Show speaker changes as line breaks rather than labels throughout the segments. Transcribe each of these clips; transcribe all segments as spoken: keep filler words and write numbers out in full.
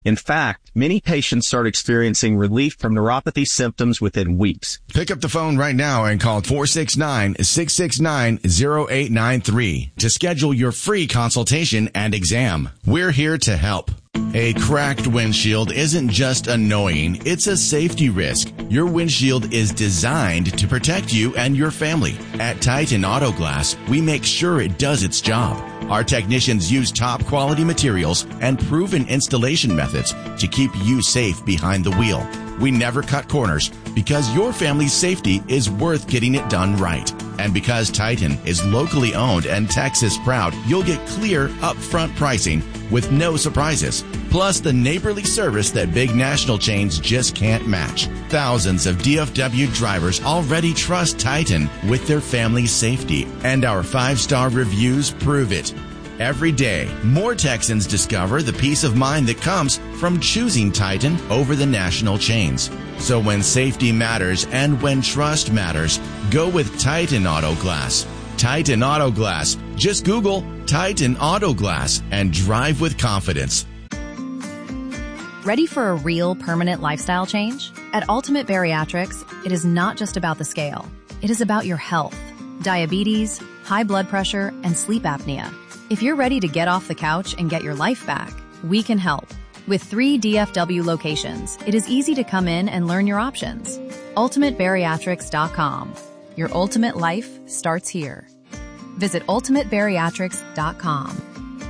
In fact, many patients start experiencing relief from neuropathy symptoms within weeks.
Pick up the phone right now and call four six nine, six six nine, zero eight nine three to schedule your free consultation and exam. We're here to help. A cracked windshield isn't just annoying, it's a safety risk. Your windshield is designed to protect you and your family. At Titan Auto Glass, we make sure it does its job. Our technicians use top quality materials and proven installation methods to keep you safe behind the wheel. We never cut corners because your family's safety is worth getting it done right. And because Titan is locally owned and Texas proud, you'll get clear upfront pricing with no surprises. Plus the neighborly service that big national chains just can't match. Thousands of D F W drivers already trust Titan with their family's safety, and our five-star reviews prove it. Every day, more Texans discover the peace of mind that comes from choosing Titan over the national chains. So when safety matters and when trust matters, go with Titan Auto Glass. Titan Auto Glass. Just Google Titan Auto Glass and drive with confidence.
Ready for a real permanent lifestyle change? At Ultimate Bariatrics, it is not just about the scale. It is about your health, diabetes, high blood pressure, and sleep apnea. If you're ready to get off the couch and get your life back, we can help. With three D F W locations, it is easy to come in and learn your options. ultimate bariatrics dot com. Your ultimate life starts here. Visit ultimate bariatrics dot com.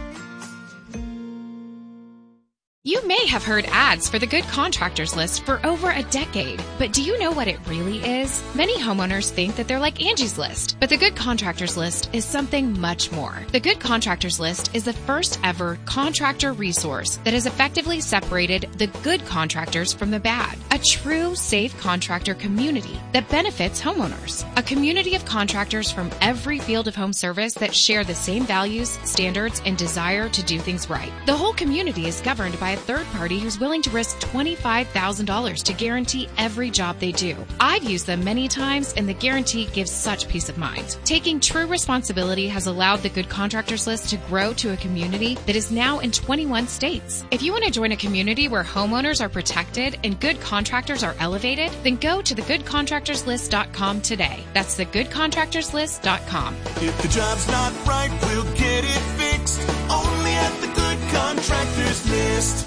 You may have heard ads for the Good Contractors List for over a decade, but do you know what it really is? Many homeowners think that they're like Angie's List, but the Good Contractors List is something much more. The Good Contractors List is the first ever contractor resource that has effectively separated the good contractors from the bad. A true safe contractor community that benefits homeowners. A community of contractors from every field of home service that share the same values, standards, and desire to do things right. The whole community is governed by a third party who's willing to risk twenty-five thousand dollars to guarantee every job they do. I've used them many times, and the guarantee gives such peace of mind. Taking true responsibility has allowed the Good Contractors List to grow to a community that is now in twenty-one states. If you want to join a community where homeowners are protected and good contractors are elevated, then go to the good contractors list dot com today. That's the good contractors list dot com.
If the job's not right, we'll get it fixed. Only at the Good Contractors List.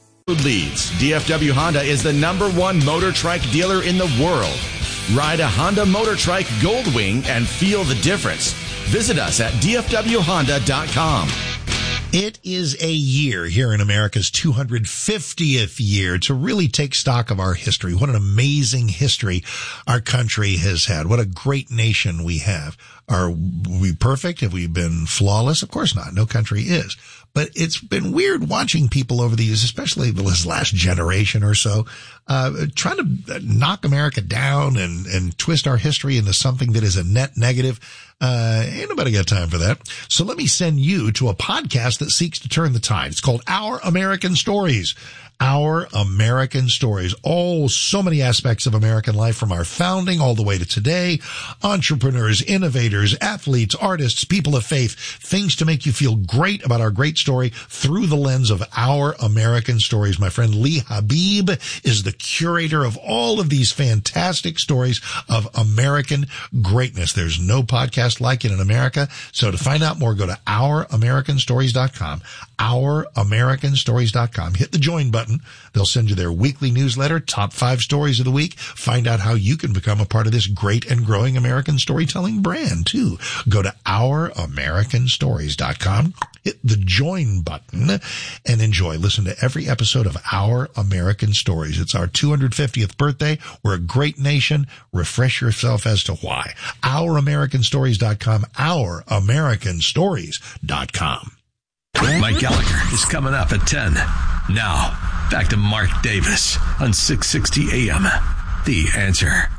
Leads. D F W Honda is the number one motor trike dealer in the world. Ride a Honda Motor Trike Goldwing and feel the difference. Visit us at d f w honda dot com.
It is a year here in America's two hundred fiftieth year to really take stock of our history. What an amazing history our country has had. What a great nation we have. Are we perfect? Have we been flawless? Of course not. No country is. But it's been weird watching people over the years, especially this last generation or so, uh, trying to knock America down and, and twist our history into something that is a net negative. Uh, ain't nobody got time for that. So let me send you to a podcast that seeks to turn the tide. It's called Our American Stories. Our American Stories. Oh, so many aspects of American life from our founding all the way to today. Entrepreneurs, innovators, athletes, artists, people of faith. Things to make you feel great about our great story through the lens of Our American Stories. My friend Lee Habib is the curator of all of these fantastic stories of American greatness. There's no podcast like it in America. So to find out more, go to our american stories dot com. our american stories dot com. Hit the join button. They'll send you their weekly newsletter, top five stories of the week. Find out how you can become a part of this great and growing American storytelling brand, too. Go to our american stories dot com. Hit the join button and enjoy. Listen to every episode of Our American Stories. It's our two hundred fiftieth birthday. We're a great nation. Refresh yourself as to why. our american stories dot com. our american stories dot com.
Mike Gallagher is coming up at ten. Now, back to Mark Davis on six sixty A M. The Answer.